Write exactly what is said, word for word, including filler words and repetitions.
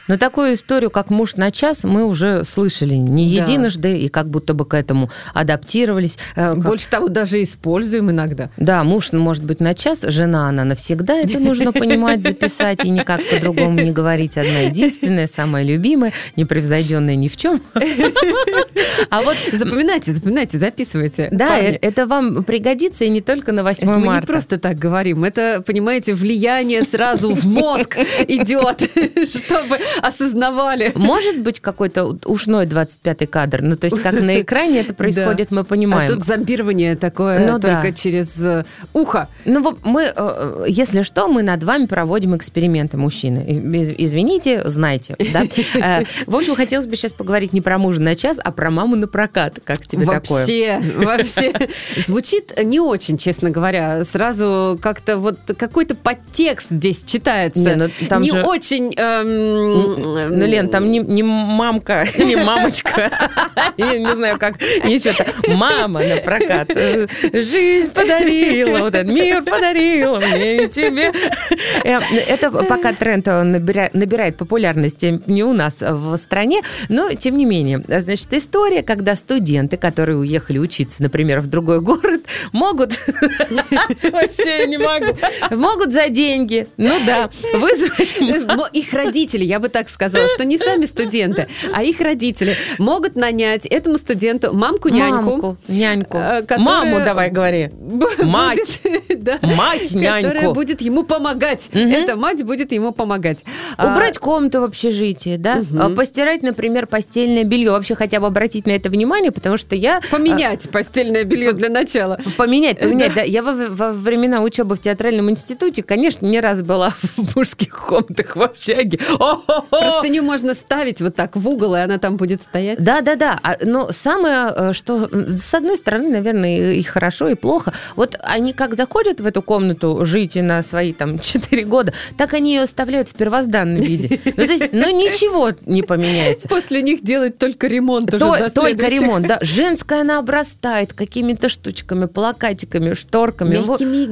Но такую историю, как муж на час, мы уже слышали не Да. единожды, и как будто бы к этому адаптировались. Э, как- Больше того, даже используем иногда. Да, муж может быть на час, жена она навсегда, это нужно понимать, записать и никак по-другому не говорить. Одна единственная, самая любимая, непревзойденная ни в чем. А вот Запоминайте, запоминайте, записывайте. да, парни. э- это вам пригодится и не только на восьмое Мы не марта. просто так говорим. Это, понимаете, влияние сразу в мозг идет, чтобы осознавали. Может быть какой-то ушной двадцать пятый кадр, ну то есть как на экране это происходит, мы А понимаем. тут зомбирование такое Ну да. только через э, ухо. Ну, вот мы, э, если что, мы над вами проводим эксперименты, мужчины. Из- Извините, знайте. Да? Э, В общем, хотелось бы сейчас поговорить не про мужа на час, а про маму на прокат. Как тебе такое? Вообще, вообще. Звучит не очень, честно говоря. Сразу как-то вот какой-то подтекст здесь читается. Не, ну там не же- очень... эм, Ну, Лен, там не, не мамка, не мамочка, я не знаю, как еще то мама на прокат. Э, Жизнь подарила, вот этот мир подарила мне и тебе. Э, Это пока тренд он набира- набирает популярность не у нас в стране, но тем не менее. Значит, история, когда студенты, которые уехали учиться, например, в другой город, могут... Вообще я не могу. Могут за деньги, ну да, вызвать... Но их родители, я бы так сказала, что не сами студенты, а их родители могут нанять этому студенту мамку-няньку. Мамку, няньку. э, которая Маму давай говори. будет- Мать. да, Мать, которая няньку. будет ему помогать. Мгм. Эта мать будет ему помогать. А, Убрать комнату в общежитии, да? Мгм. А, Постирать, например, постельное белье. Вообще хотя бы обратить на это внимание, потому что я... Поменять постельное белье для начала. а, Поменять, поменять, да. Я во, во времена учебы в театральном институте, конечно, не раз была в мужских комнатах в общаге. О-хо-хо! Простыню можно ставить вот так в угол, и она там будет стоять. Да, да, да. А, Но самое, э, что м, с одной стороны, наверное, и и хорошо, и плохо. Вот они как заходят в эту комнату жить на свои там четыре года, так они ее оставляют в первозданном виде. Ну, то есть, ну, ничего не поменяется. После них делать только ремонт уже То- до только следующих. ремонт, да. Женская она обрастает какими-то штучками, плакатиками, шторками. Во- Мягкими